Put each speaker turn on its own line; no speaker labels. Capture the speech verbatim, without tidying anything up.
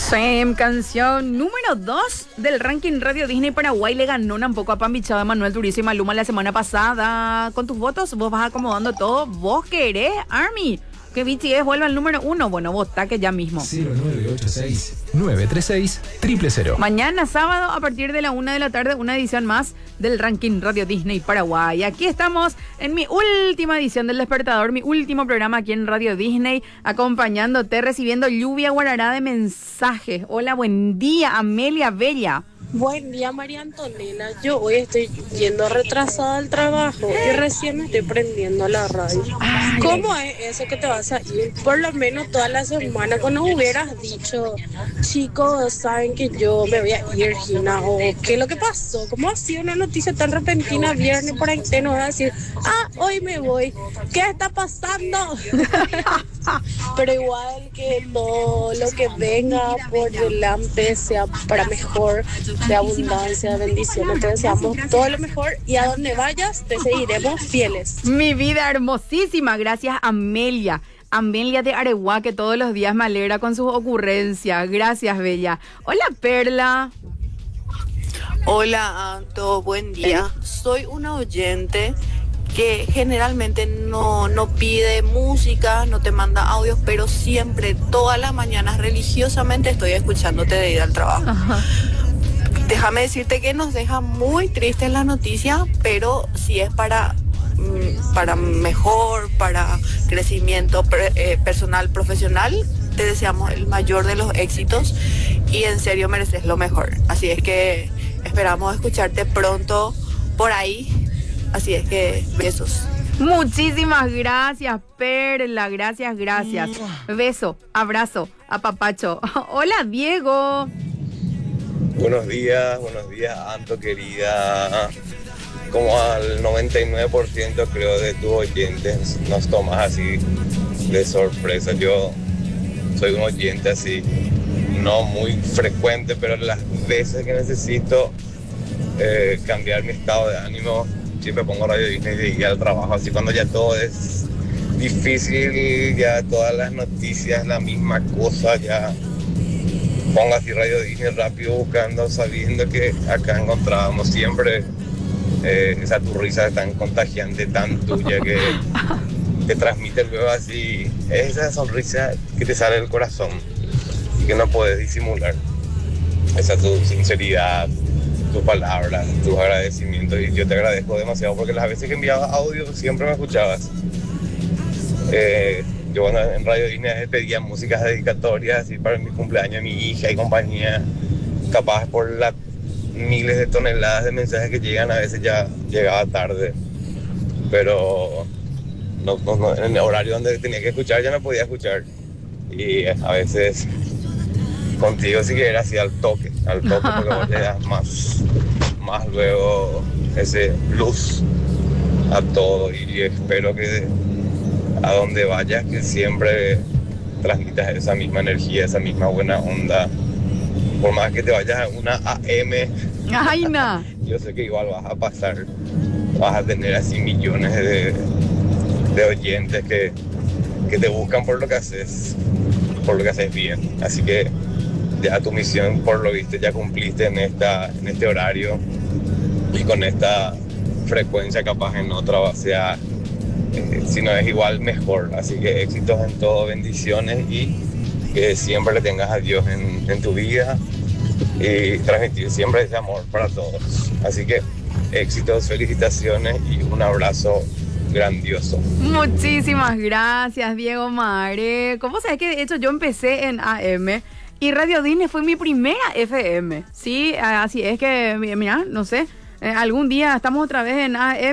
Same, canción número dos del ranking Radio Disney Paraguay. Le ganó un poco a Pan Bichado de Manuel Turizo y Maluma la semana pasada. Con tus votos vos vas acomodando todo. ¿Vos querés, Army, que B T S vuelva al número uno? Bueno, vota que ya mismo.
cero nueve ocho seis, nueve tres seis, cero cero cero.
Mañana sábado a partir de la una de la tarde, una edición más del ranking Radio Disney Paraguay. Aquí estamos en mi última edición del Despertador, mi último programa aquí en Radio Disney, acompañándote, recibiendo lluvia guarará de mensajes. Hola, buen día, Amelia Bella.
Buen día, María Antonella. Yo hoy estoy yendo retrasada al trabajo y recién me estoy prendiendo la radio. Ay, ¿cómo es eso que te vas a ir? Por lo menos toda la semana, cuando hubieras dicho, chicos, saben que yo me voy a ir, Gina, o qué es lo que pasó, cómo ha sido una noticia tan repentina viernes por ahí, te nos vas a decir, ah, hoy me voy, ¿qué está pasando? Pero igual que todo lo que venga por delante sea para mejor, de abundancia, de bendiciones, te deseamos todo lo mejor y a donde vayas te seguiremos fieles.
Mi vida hermosísima, gracias Amelia. Amelia de Areguá, que todos los días me alegra con sus ocurrencias. Gracias, Bella. Hola, Perla.
Hola, Anto, buen día. Soy una oyente que generalmente no, no pide música, no te manda audios, pero siempre, todas las mañanas, religiosamente estoy escuchándote de ir al trabajo. Ajá. Déjame decirte que nos deja muy tristes las noticias, pero si es para, para mejor, para crecimiento eh, personal, profesional, te deseamos el mayor de los éxitos y en serio mereces lo mejor. Así es que esperamos escucharte pronto por ahí. Así es que besos.
Muchísimas gracias, Perla. Gracias, gracias. Beso, abrazo, apapacho. Hola, Diego.
Buenos días, buenos días, Anto, querida. Como al noventa y nueve por ciento creo de tus oyentes nos tomas así de sorpresa. Yo soy un oyente así, no muy frecuente, pero las veces que necesito eh, cambiar mi estado de ánimo, siempre pongo Radio Disney y ir al trabajo. Así cuando ya todo es difícil, ya todas las noticias la misma cosa, ya pongo así Radio Disney rápido buscando, sabiendo que acá encontrábamos siempre eh, esa tu risa tan contagiante, tan tuya, que te transmite luego así, esa sonrisa que te sale del corazón y que no puedes disimular. Esa tu sinceridad, tus palabras, tus agradecimientos, y yo te agradezco demasiado porque las veces que enviabas audio siempre me escuchabas. Eh, yo bueno, en Radio Disney pedía músicas dedicatorias así para mi cumpleaños, mi hija y compañía, capaz por las miles de toneladas de mensajes que llegan, a veces ya llegaba tarde, pero no, no, no, en el horario donde tenía que escuchar ya no podía escuchar, y a veces contigo sí que era así al toque, al toque, porque vos le das más, más luego ese plus a todo, y espero que a donde vayas que siempre transmitas esa misma energía, esa misma buena onda, por más que te vayas a una A M.
Ay, no.
Yo sé que igual vas a pasar, vas a tener así millones de, de oyentes que, que te buscan por lo que haces, por lo que haces bien, así que ya tu misión, por lo visto, ya cumpliste en, esta, en este horario y con esta frecuencia, capaz en otra va a ser, eh, si no es igual, mejor. Así que éxitos en todo, bendiciones, y que siempre le tengas a Dios en, en tu vida y transmitir siempre ese amor para todos. Así que éxitos, felicitaciones y un abrazo grandioso.
Muchísimas gracias, Diego Mare. ¿Cómo sabes que de hecho yo empecé en A M? Y Radio Disney fue mi primera F M, ¿sí? Así es que, mira, no sé, eh, algún día estamos otra vez en A M.